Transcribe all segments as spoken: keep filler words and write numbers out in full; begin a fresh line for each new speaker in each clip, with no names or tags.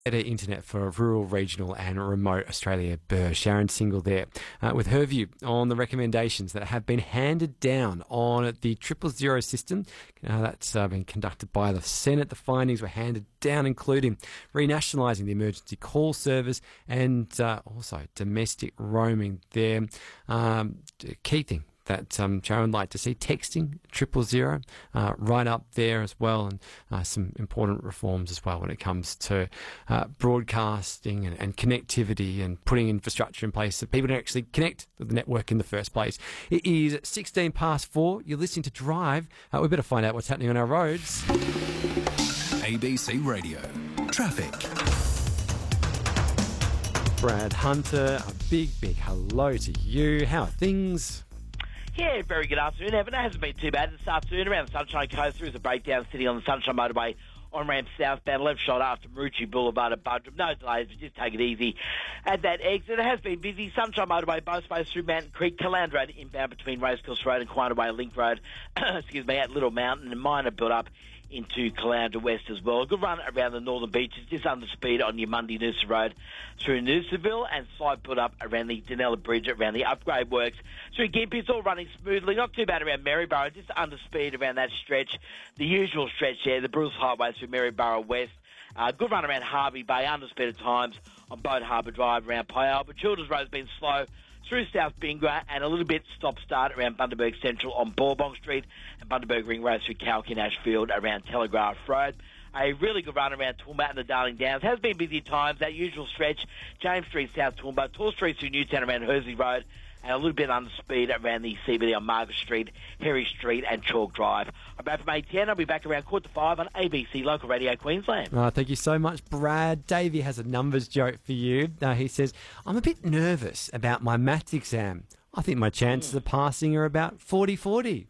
Better internet for rural, regional and remote Australia. Burr, Sharon Single there uh, with her view on the recommendations that have been handed down on the triple zero system. Uh, that's uh, been conducted by the Senate. The findings were handed down, including renationalising the emergency call service and uh, also domestic roaming there. Um, key thing that um, Sharon would like to see, texting, triple zero, uh, right up there as well, and uh, some important reforms as well when it comes to uh, broadcasting and, and connectivity and putting infrastructure in place so people can actually connect with the network in the first place. It is sixteen past four. You're listening to Drive. Uh, we better find out what's happening on our roads.
A B C Radio. Traffic.
Brad Hunter, a big, big hello to you. How are things?
Yeah, very good afternoon, Evan. It hasn't been too bad this afternoon. Around the Sunshine Coast, there is a breakdown sitting on the Sunshine Motorway on ramp southbound, left shoulder after Maroochy Boulevard at Buderim. No delays, but just take it easy at that exit. It has been busy. Sunshine Motorway, both ways through Mountain Creek, Caloundra Road inbound between Racecourse Road and Quinaway Link Road, excuse me, at Little Mountain, and minor build-up into Caloundra West as well. A good run around the northern beaches, just under speed on your Mundy Noosa Road through Noosaville, and slight put up around the Danella Bridge around the upgrade works. Through Gympie, it's all running smoothly. Not too bad around Maryborough, just under speed around that stretch. The usual stretch there, the Bruce Highway through Maryborough West. Uh, good run around Harvey Bay, under speed at times on Boat Harbour Drive around Pyal. But Childers Road's been slow through South Bingwa, and a little bit stop-start around Bundaberg Central on Bourbon Street, and Bundaberg Ring Road through Kalkin Ashfield around Telegraph Road. A really good run around Toowoomba and the Darling Downs. Has been busy at times, that usual stretch, James Street, South Toowoomba, Tall Street through Newtown around Hersley Road, and a little bit under speed around the C B D on Margaret Street, Herry Street and Chalk Drive. I'm back from eight ten. I'll be back around quarter to five on A B C Local Radio Queensland.
Oh, thank you so much, Brad. Davey has a numbers joke for you. Uh, he says, I'm a bit nervous about my maths exam. I think my chances mm. of passing are about forty forty.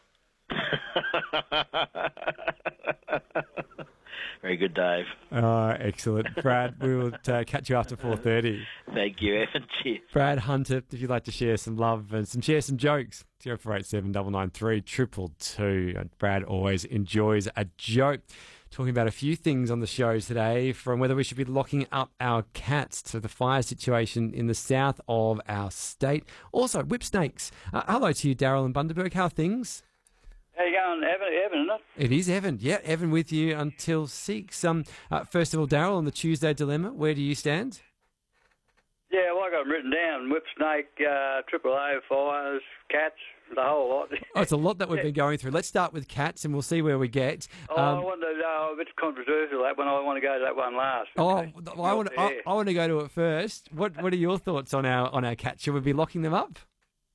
Very good, Dave.
Oh, excellent. Brad, we will uh, catch you after four thirty.
Thank you, Evan. Cheers.
Brad Hunter, if you'd like to share some love and some share some jokes, zero four eight seven nine nine three triple two. Brad always enjoys a joke. Talking about a few things on the show today, from whether we should be locking up our cats to the fire situation in the south of our state. Also, whip snakes. Uh, hello to you, Daryl and Bundaberg. How are things?
How you going, Evan? Evan, isn't it?
It is Evan. Yeah, Evan with you until six. Um, uh, first of all, Daryl, on the Tuesday dilemma, where do you stand?
Yeah, well, I got them written down. Whip snake, uh, triple O, fires, cats, the whole lot.
Oh, it's a lot that we've been going through. Let's start with cats and we'll see where we get.
Oh,
um,
I want to know, a bit controversial, that one. I want to go to that one last.
Oh,
Okay.
well, I want to. I, I want to go to it first. What What are your thoughts on our on our cats? Should we be locking them up?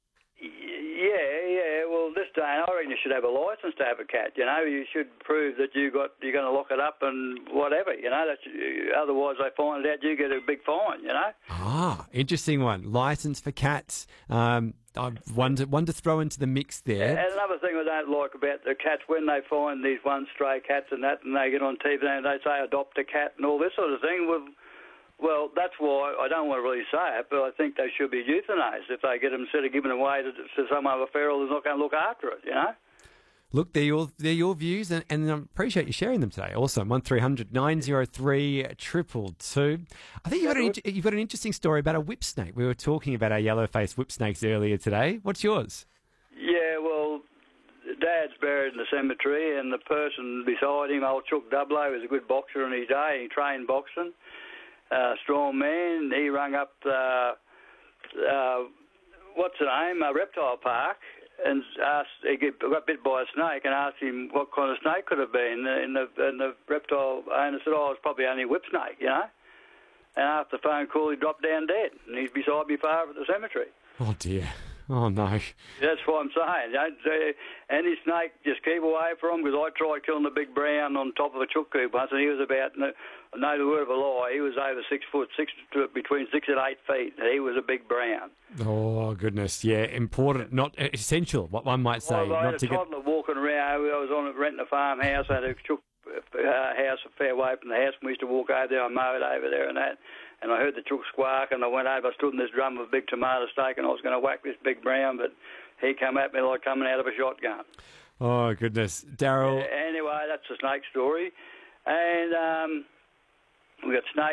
Yeah, yeah. Well, this day, I reckon you should have a licence to have a cat. You know, you should prove that you got you're going to lock it up and whatever. You know, that's, otherwise they find it out, you get a big fine. You know.
Ah, interesting one. Licence for cats. Um, I've one to one to throw into the mix there.
And another thing I don't like about the cats, when they find these one stray cats and that, and they get on T V and they say adopt a cat and all this sort of thing. Well, Well, that's why I don't want to really say it, but I think they should be euthanized if they get them instead of giving away to, to some other feral who's not going to look after it, you know?
Look, they're your, they're your views, and, and I appreciate you sharing them today. Also, one three hundred nine oh three triple two. I think you've got, an, you've got an interesting story about a whip snake. We were talking about our yellow-faced whip snakes earlier today. What's yours?
Yeah, well, Dad's buried in the cemetery, and the person beside him, old Chuck Dublow, was a good boxer in his day. He trained boxing. Uh, strong man. He rung up, uh, uh, what's the name, a reptile park, and asked, he got bit by a snake and asked him what kind of snake could it have been. And the, and the reptile owner said, oh, it's probably only a whip snake, you know. And after the phone call, he dropped down dead. And he's beside me father at the cemetery.
Oh, dear. Oh, no.
That's what I'm saying. Don't, uh, any snake, just keep away from him, because I tried killing the big brown on top of a chook coop once, and he was about, no, no word of a lie, he was over six foot, six to, between six and eight feet. He was a big brown.
Oh, goodness. Yeah, important, not essential, what one might say.
Well, I had
not
a
to
toddler
get...
walking around. I was on renting a farmhouse. I had a chook uh, house a fair way from the house, and we used to walk over there. I mowed over there and that. And I heard the chook squawk, and I went over, I stood in this drum of a big tomato steak, and I was going to whack this big brown, but he come at me like coming out of a shotgun.
Oh, goodness. Daryl...
Uh, anyway, that's the snake story. And um, we got snake